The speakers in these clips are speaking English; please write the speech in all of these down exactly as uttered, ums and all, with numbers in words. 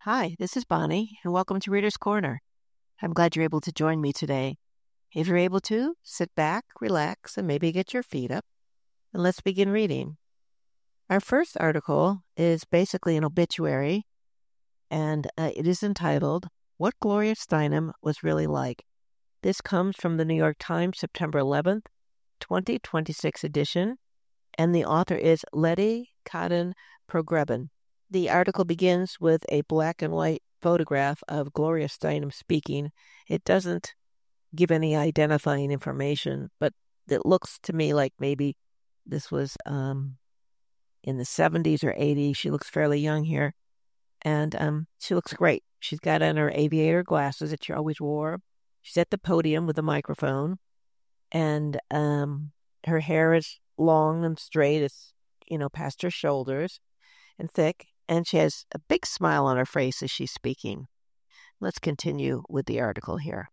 Hi, this is Bonnie, and welcome to Reader's Corner. I'm glad you're able to join me today. If you're able to, sit back, relax, and maybe get your feet up, and let's begin reading. Our first article is basically an obituary, and uh, it is entitled, What Gloria Steinem Was Really Like. This comes from the New York Times, September eleventh, twenty twenty-six edition, and the author is Letty Cotton Pogrebin. The article begins with a black and white photograph of Gloria Steinem speaking. It doesn't give any identifying information, but it looks to me like maybe this was um, in the seventies or eighties. She looks fairly young here, and um, she looks great. She's got on her aviator glasses that she always wore. She's at the podium with a microphone, and um, her hair is long and straight. It's, you know, past her shoulders and thick. And she has a big smile on her face as she's speaking. Let's continue with the article here.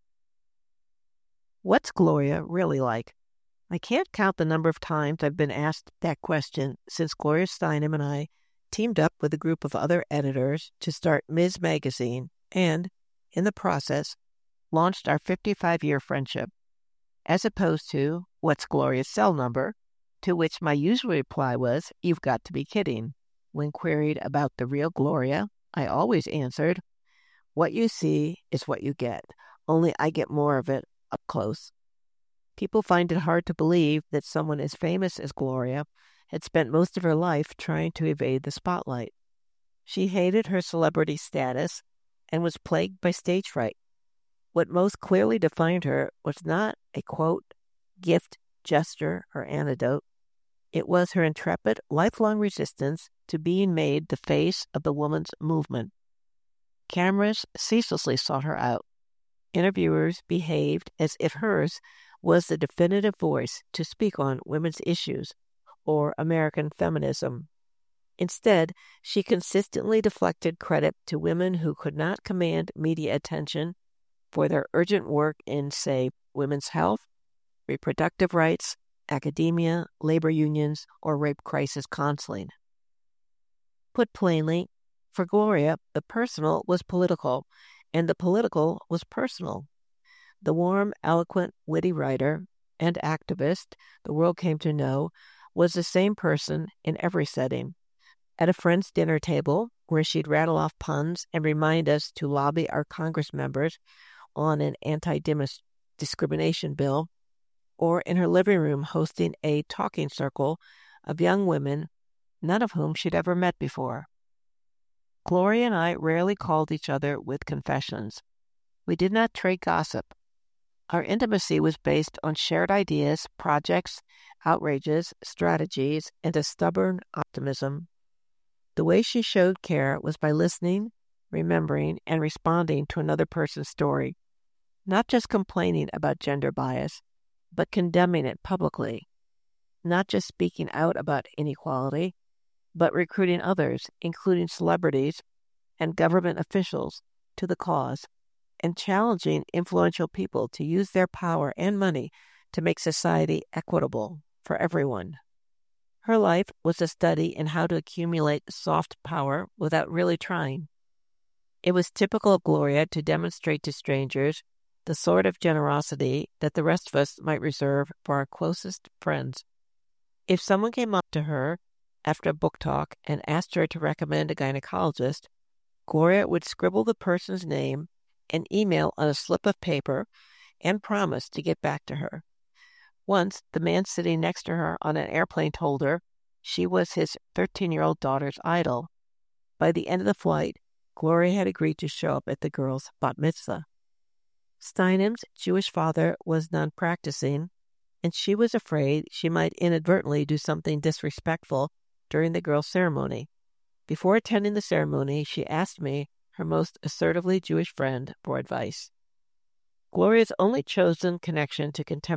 What's Gloria really like? I can't count the number of times I've been asked that question since Gloria Steinem and I teamed up with a group of other editors to start Miz Magazine and, in the process, launched our fifty-five-year friendship, as opposed to, what's Gloria's cell number? To which my usual reply was, you've got to be kidding. When queried about the real Gloria, I always answered, what you see is what you get, only I get more of it up close. People find it hard to believe that someone as famous as Gloria had spent most of her life trying to evade the spotlight. She hated her celebrity status and was plagued by stage fright. What most clearly defined her was not a, quote, gift, gesture, or antidote. It was her intrepid, lifelong resistance to being made the face of the woman's movement. Cameras ceaselessly sought her out. Interviewers behaved as if hers was the definitive voice to speak on women's issues or American feminism. Instead, she consistently deflected credit to women who could not command media attention for their urgent work in, say, women's health, reproductive rights, academia, labor unions, or rape crisis counseling. Put plainly, for Gloria, the personal was political, and the political was personal. The warm, eloquent, witty writer and activist the world came to know was the same person in every setting. At a friend's dinner table, where she'd rattle off puns and remind us to lobby our Congress members on an anti-discrimination bill, or in her living room hosting a talking circle of young women, none of whom she'd ever met before. Gloria and I rarely called each other with confessions. We did not trade gossip. Our intimacy was based on shared ideas, projects, outrages, strategies, and a stubborn optimism. The way she showed care was by listening, remembering, and responding to another person's story, not just complaining about gender bias, but condemning it publicly, not just speaking out about inequality, but recruiting others, including celebrities and government officials, to the cause, and challenging influential people to use their power and money to make society equitable for everyone. Her life was a study in how to accumulate soft power without really trying. It was typical of Gloria to demonstrate to strangers the sort of generosity that the rest of us might reserve for our closest friends. If someone came up to her after a book talk and asked her to recommend a gynecologist, Gloria would scribble the person's name and email on a slip of paper and promise to get back to her. Once, the man sitting next to her on an airplane told her she was his thirteen-year-old daughter's idol. By the end of the flight, Gloria had agreed to show up at the girl's bat mitzvah. Steinem's Jewish father was non-practicing, and she was afraid she might inadvertently do something disrespectful during the girl's ceremony. Before attending the ceremony, she asked me, her most assertively Jewish friend, for advice. Gloria's only chosen connection to contemporary